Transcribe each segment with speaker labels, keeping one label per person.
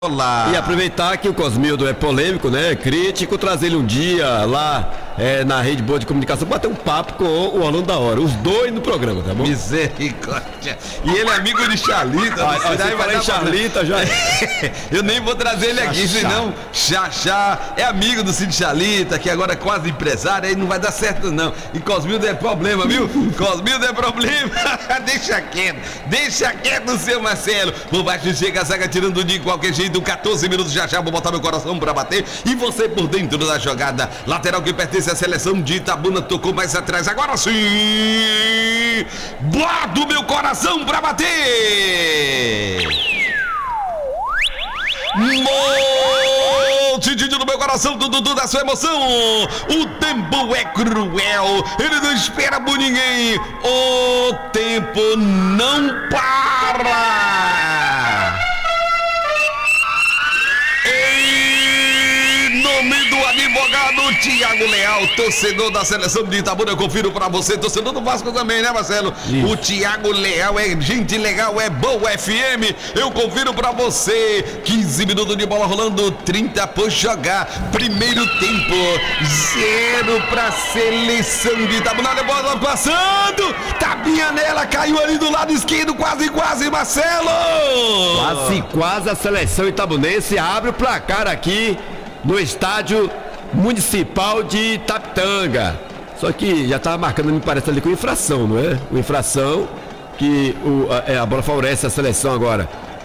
Speaker 1: Olá.
Speaker 2: E aproveitar que o Cosmildo é polêmico, né? Crítico, trazer ele um dia lá na Rede Boa de Comunicação, bater um papo com o Orlando da Hora. Os dois no programa, tá bom?
Speaker 1: Misericórdia. E ele é amigo de Charlita.
Speaker 2: Você fala em Charlita já.
Speaker 1: Eu nem vou trazer ele aqui, senão Xaxá é amigo do Cid Charlita, que agora é quase empresário, aí não vai dar certo não. E Cosmildo é problema, viu? Cosmildo é problema. Deixa quieto o seu Marcelo. Por baixo chega a zaga tirando de qualquer jeito. 14 minutos já vou botar meu coração pra bater. E você por dentro da jogada. Lateral que pertence à seleção de Itabuna, tocou mais atrás. Agora sim! Bota o meu coração pra bater! Sentindo no meu coração tudo da sua emoção. O tempo é cruel, ele não espera por ninguém. O tempo não para. Em nome do advogado Tiago Leal, torcedor da seleção de Itabuna, eu confiro pra você, torcedor do Vasco também, né, Marcelo? Isso. O Tiago Leal é gente legal, é boa FM, eu confiro pra você. 15 minutos de bola rolando, 30 por jogar. Primeiro tempo, 0 pra seleção de Itabuna. A bola passando, tapinha nela, caiu ali do lado esquerdo, quase, Marcelo!
Speaker 2: Quase a seleção itabunense abre o placar aqui no estádio municipal de Itapitanga. Só que já estava marcando, me parece, ali com infração, não é? Uma infração que a bola favorece a seleção agora.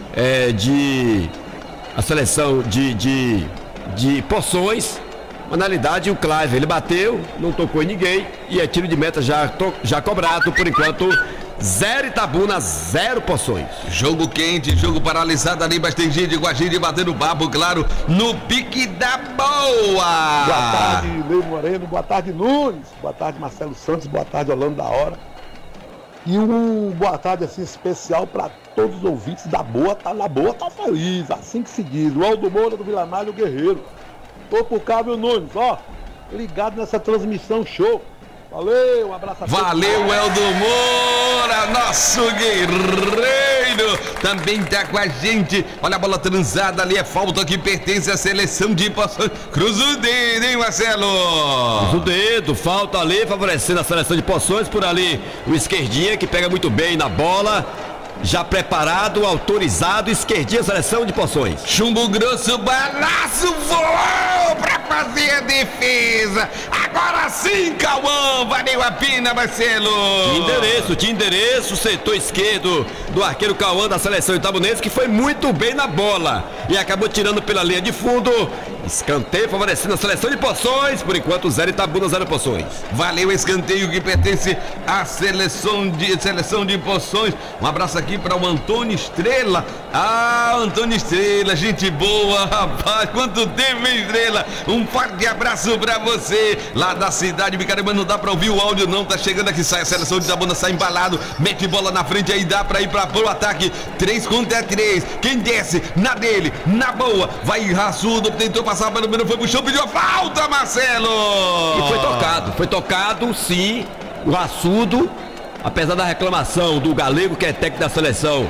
Speaker 2: A seleção de Poções. Mas na realidade o Clive, ele bateu, não tocou em ninguém e é tiro de meta já cobrado por enquanto. 0 Itabuna, 0 Poções.
Speaker 1: Jogo quente, jogo paralisado ali, mas tem gente com a gente batendo papo, claro, no pique da boa.
Speaker 3: Boa tarde, Leo Moreno, boa tarde, Nunes, boa tarde, Marcelo Santos, boa tarde, Orlando da Hora. E um boa tarde assim especial para todos os ouvintes da boa, tá feliz, assim que se diz. O Aldo Moura do Vila Malha, o Guerreiro. Tô por cá, meu Nunes, ó, ligado nessa transmissão show. Valeu, um abraço a todos.
Speaker 1: Valeu, Eldo Moura, nosso guerreiro, também tá com a gente. Olha a bola transada ali, é falta que pertence à seleção de Poções. Cruza o dedo, hein, Marcelo?
Speaker 2: Cruza o dedo, falta ali, favorecendo a seleção de Poções. Por ali, o esquerdinha que pega muito bem na bola. Já preparado, autorizado, esquerdinha, seleção de Poções.
Speaker 1: Chumbo grosso, balaço, voou pra fazer a defesa. Agora sim, Cauã, valeu a pena, Marcelo.
Speaker 2: Tinha endereço, setor esquerdo do arqueiro Cauã da seleção itabunense, que foi muito bem na bola e acabou tirando pela linha de fundo. Escanteio favorecendo a seleção de Poções. Por enquanto, 0 Itabuna, 0 Poções.
Speaker 1: Valeu, escanteio que pertence à seleção de Poções. Um abraço aqui para o Antônio Estrela. Antônio Estrela, gente boa, rapaz. Quanto tempo, hein, Estrela? Um forte abraço para você. Lá da cidade, caramba, não dá para ouvir o áudio, não. Tá chegando aqui, sai a seleção de Itabuna, sai embalado. Mete bola na frente aí, dá para ir pro ataque. 3 contra 3. Quem desce? Na dele, na boa. Vai raçudo, tentou passar pelo menos, foi pro chão, pediu a falta, Marcelo!
Speaker 2: E foi tocado sim, o raçudo, apesar da reclamação do Galego, que é técnico da seleção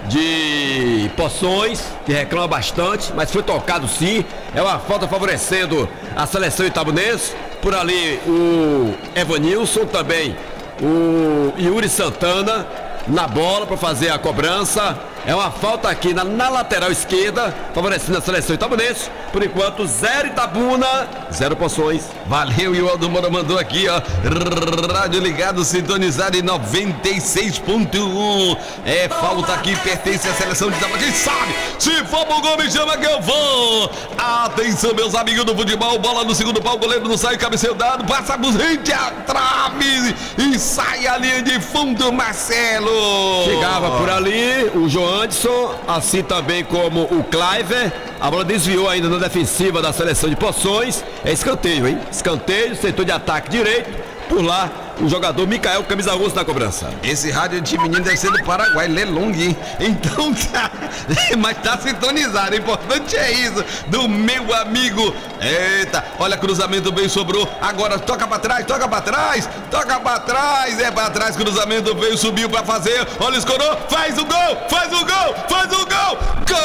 Speaker 2: de Poções, que reclama bastante, mas foi tocado sim, é uma falta favorecendo a seleção itabunense. Por ali o Evanilson, também o Yuri Santana na bola para fazer a cobrança. É uma falta aqui na lateral esquerda, favorecendo a seleção itabunense. Por enquanto, 0 Itabuna, 0 Poções.
Speaker 1: Valeu, e o Aldo Moura mandou aqui, ó. Rádio ligado, sintonizado em 96.1. É falta aqui, pertence à seleção de Itabuna. Quem sabe? Se for pro gol, me chama que eu vou. Atenção, meus amigos do futebol. Bola no segundo pau, o goleiro não sai, cabeceio dado. Passa por gente a trave e sai a linha de fundo, Marcelo.
Speaker 2: Chegava por ali o João Anderson, assim também como o Cliver. A bola desviou ainda na defensiva da seleção de Poções. É escanteio, hein? Escanteio, setor de ataque direito. por lá o jogador Micael, camisa 11 na cobrança.
Speaker 1: Esse rádio de menino deve ser do Paraguai, Lelong, hein? Então tá, mas tá sintonizado, o importante é isso, do meu amigo. Eita, olha, cruzamento bem, sobrou, agora toca pra trás, é pra trás, cruzamento veio, subiu pra fazer, olha, escorou, faz o gol! Gol!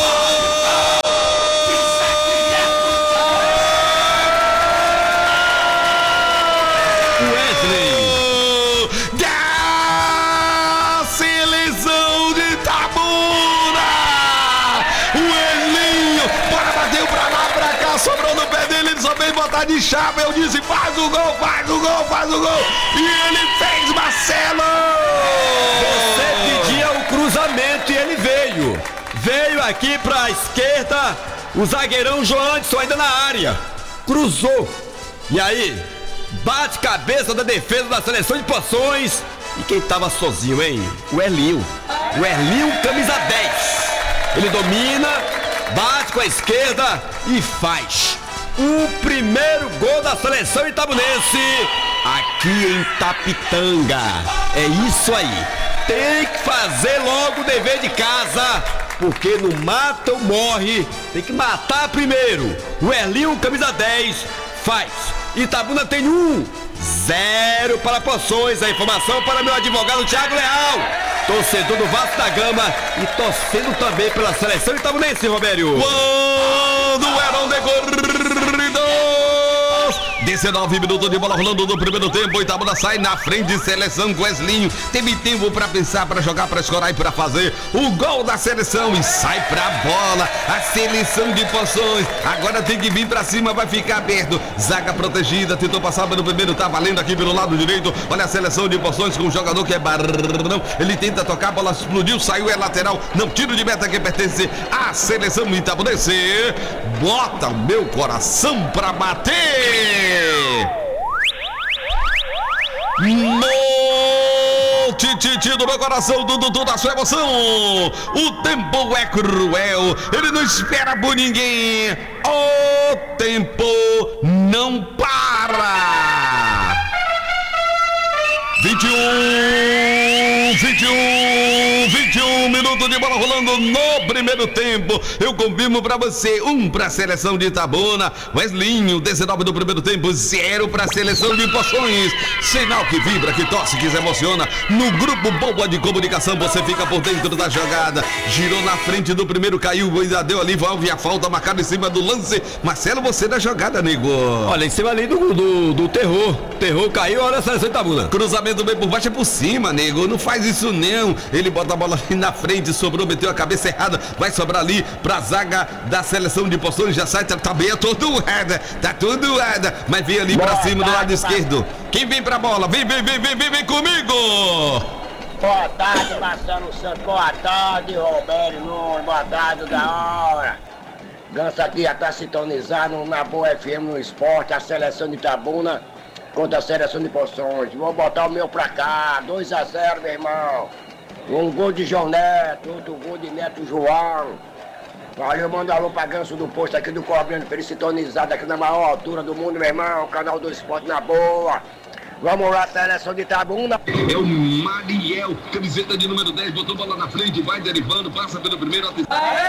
Speaker 1: Da seleção de Itabuna! O Elinho, bora, bateu pra lá, pra cá, sobrou no pé dele, ele só veio botar de chapa, eu disse, faz o gol! E ele fez, Marcelo!
Speaker 2: Você pedia o cruzamento e ele veio aqui pra esquerda, o zagueirão Joanderson ainda na área, cruzou, e aí, bate cabeça da defesa da seleção de Poções. E quem tava sozinho, hein? O Elinho, camisa 10. Ele domina, bate com a esquerda e faz o primeiro gol da seleção itabunense aqui em Tapitanga. É isso aí, tem que fazer logo o dever de casa, porque no mata ou morre, tem que matar primeiro. O Elinho, camisa 10, faz. Itabuna tem 1-0 para Poções. A informação para meu advogado Thiago Leal, torcedor do Vasco da Gama e torcendo também pela seleção itabunense, Robério.
Speaker 1: Quando eram decorridos 19 minutos de bola rolando no primeiro tempo, Itabuna sai na frente, seleção com Eslinho. Teve tempo pra pensar, pra jogar, pra escorar e pra fazer o gol da seleção e sai pra bola. A seleção de Poções agora tem que vir pra cima, vai ficar aberto. Zaga protegida, tentou passar pelo primeiro, tá valendo aqui pelo lado direito. Olha a seleção de Poções com um jogador que é Barrão. Ele tenta tocar, a bola explodiu, saiu, é lateral. Não, tiro de meta que pertence à seleção itabunense. Bota o meu coração pra bater. No tititi do meu coração, tudo da sua emoção. O tempo é cruel, ele não espera por ninguém. O tempo não para. 21 minutos de bola rolando no primeiro tempo. Eu confirmo pra você, 1 pra seleção de Itabuna. Weslinho, 19 do primeiro tempo, 0 pra seleção de Poções. Sinal que vibra, que torce, que se emociona. No grupo Boa de Comunicação você fica por dentro da jogada. Girou na frente do primeiro, caiu, ainda deu ali, Valve, a falta marcada em cima do lance. Marcelo, você da jogada, nego.
Speaker 2: Olha, em cima ali do terror. Terror caiu, olha a seleção de Itabuna.
Speaker 1: Cruzamento bem por baixo, é por cima, nego. Não faz isso não. Ele bota a bola ali na frente, sobrou, meteu a cabeça errada. Vai sobrar ali pra zaga da seleção de Poções. Já sai, tá bem, tudo errado. Tá tudo errado. Mas vem ali pra cima do lado esquerdo. Quem vem pra bola? Vem comigo.
Speaker 4: Boa tarde, Marcelo Santos. Boa tarde, Roberto Nunes. Boa tarde, da hora. Ganso aqui já tá sintonizado na Boa FM no esporte. A seleção de Itabuna contra a seleção de Poções. Vou botar o meu pra cá, 2-0, meu irmão. Um gol de João Neto, outro gol de Neto João. Valeu, manda alô pra Ganso do Posto aqui do Cobrando, pra ele sintonizado aqui na maior altura do mundo, meu irmão. Canal do Esporte na Boa. Vamos lá, seleção de Itabuna.
Speaker 1: É o Mariel, camiseta de número 10, botou bola na frente, vai derivando, passa pelo primeiro. Quem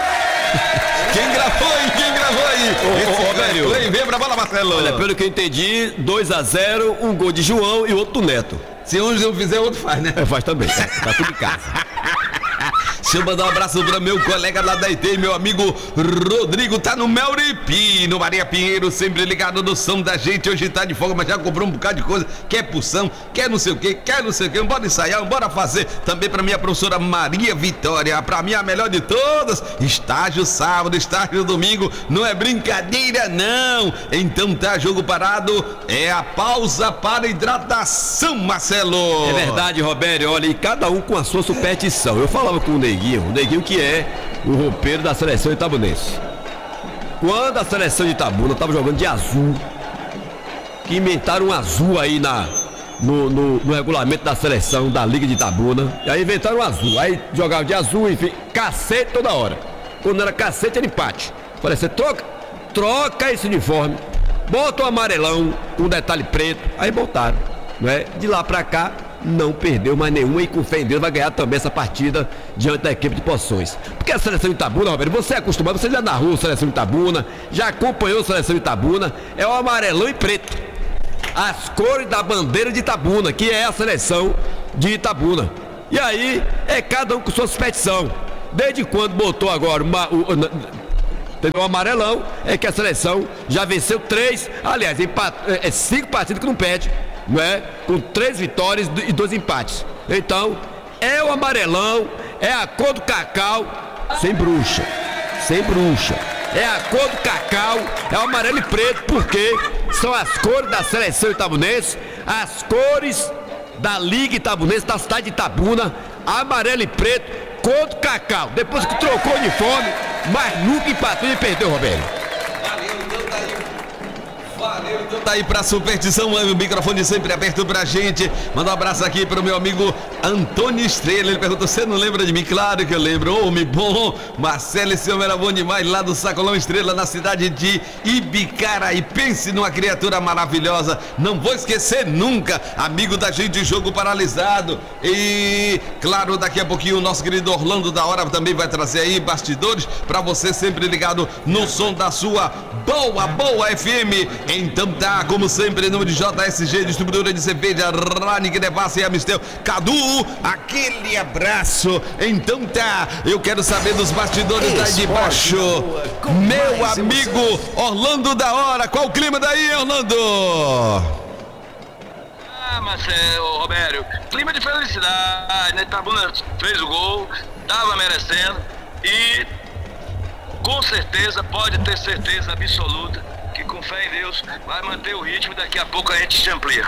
Speaker 1: gravou aí?
Speaker 2: Robério.
Speaker 1: Vem pra bola, Marcelo.
Speaker 2: Olha, pelo que eu entendi, 2-0, um gol de João e outro do Neto.
Speaker 1: Se um não fizer, outro faz, né?
Speaker 2: Faz também, tá tudo em casa.
Speaker 1: Deixa eu mandar um abraço para meu colega lá da IT, meu amigo Rodrigo, tá no Melripi, no Maria Pinheiro, sempre ligado no som da gente. Hoje tá de folga, mas já comprou um bocado de coisa, quer pulsão, quer não sei o que, bora ensaiar, bora fazer. Também para minha professora Maria Vitória, para mim a melhor de todas, estágio sábado, estágio domingo, não é brincadeira não. Então tá, jogo parado, é a pausa para hidratação, Marcelo.
Speaker 2: É verdade, Roberto, olha, e cada um com a sua superstição. Eu falava com o Neguinho que é o roupeiro da seleção itabunense. Quando a seleção de Itabuna estava jogando de azul, que inventaram um azul aí no regulamento da seleção da Liga de Itabuna, e aí inventaram um azul, aí jogavam de azul, enfim, cacete toda hora. Quando era cacete era empate. Falei, você troca esse uniforme, bota o amarelão com detalhe preto, aí botaram. né? De lá pra cá, não perdeu mais nenhuma e com fé em Deus vai ganhar também essa partida diante da equipe de Poções. Porque a seleção de Itabuna, Roberto, você é acostumado, você já narrou a seleção de Itabuna, já acompanhou a seleção de Itabuna, é o amarelão e preto. As cores da bandeira de Itabuna, que é a seleção de Itabuna. E aí, é cada um com sua expedição. Desde quando botou agora o amarelão, é que a seleção já venceu 3, aliás, 5 partidas que não perde, não é? Com 3 vitórias e 2 empates. Então, é o amarelão, é a cor do cacau, sem bruxa. É a cor do cacau, é o amarelo e preto, porque são as cores da seleção itabunense, as cores da Liga Itabunense, da cidade de Itabuna, amarelo e preto, cor do cacau. Depois que trocou o uniforme, mas nunca empatou e perdeu, Roberto.
Speaker 1: Valeu, então tá aí pra superstição, o microfone sempre aberto pra gente. Manda um abraço aqui pro meu amigo Antônio Estrela. Ele perguntou: você não lembra de mim? Claro que eu lembro, homem bom. Marcelo, esse homem era bom demais, lá do Sacolão Estrela, na cidade de Ibicaraí. Pense numa criatura maravilhosa, não vou esquecer nunca. Amigo da gente, jogo paralisado. E claro, daqui a pouquinho o nosso querido Orlando da Hora também vai trazer aí bastidores pra você, sempre ligado no som da sua boa FM. Então tá, como sempre, em nome de JSG, distribuidora de cerveja, Ranick, Devassa e Amistel. Cadu, aquele abraço. Então tá, eu quero saber dos bastidores daí de baixo. Meu amigo Orlando da Hora, qual o clima daí, Orlando?
Speaker 5: Marcelo, Robério, clima de felicidade, né? Itabuna fez o gol, tava merecendo e com certeza, pode ter certeza absoluta que com fé em Deus vai manter o ritmo e daqui a pouco a gente se amplia.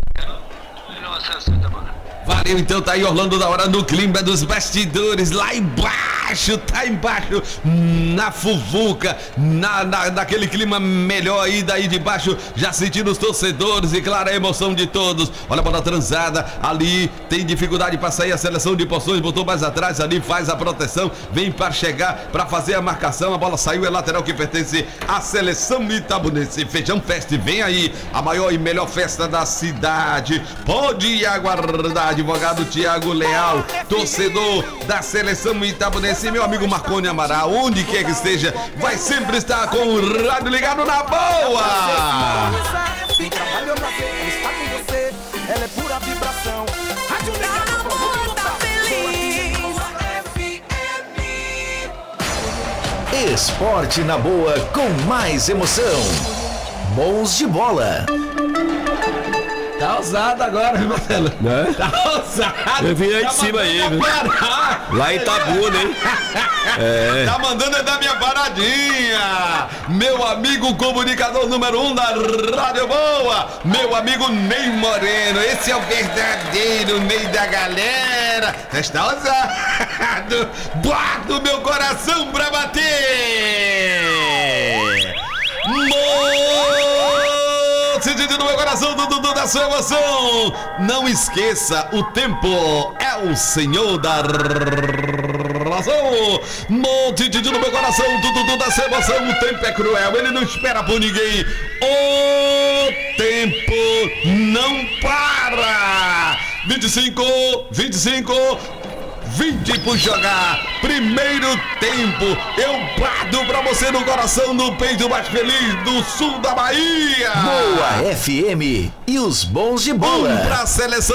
Speaker 1: Valeu, então tá aí Orlando da Hora no clima dos bastidores, lá embaixo, tá embaixo, na fuvuca, naquele clima melhor aí, daí de baixo, já sentindo os torcedores e claro, a emoção de todos. Olha a bola transada, ali tem dificuldade para sair a seleção de Poções, botou mais atrás ali, faz a proteção, vem para chegar, para fazer a marcação, a bola saiu, é lateral que pertence à seleção itabunense. Feijão Fest, vem aí, a maior e melhor festa da cidade, pode aguardar. Advogado Tiago Leal, torcedor da seleção itabunense, meu amigo Marconi Amaral, onde quer que esteja, vai sempre estar com o rádio ligado na boa.
Speaker 6: Esporte na boa com mais emoção. Bons de bola.
Speaker 1: Tá ousado agora, Marcelo.
Speaker 2: Né?
Speaker 1: Tá ousado.
Speaker 2: Eu vim aí de cima aí, viu? Lá em Itabuna, hein?
Speaker 1: É. Tá mandando é da minha paradinha. Meu amigo comunicador número 1 da Rádio Boa, meu amigo Ney Moreno. Esse é o verdadeiro Ney da galera. Está ousado. Bota o meu coração pra bater. Sentindo no meu coração, Dudu, da sua emoção. Não esqueça, o tempo é o senhor da razão. Sentindo no meu coração, Dudu, da sua emoção. O tempo é cruel, ele não espera por ninguém. O tempo não para. 25, 20 por jogar, primeiro tempo, eu bato pra você no coração, no peito mais feliz do sul da Bahia.
Speaker 6: Boa FM e os bons de bola.
Speaker 1: Pra seleção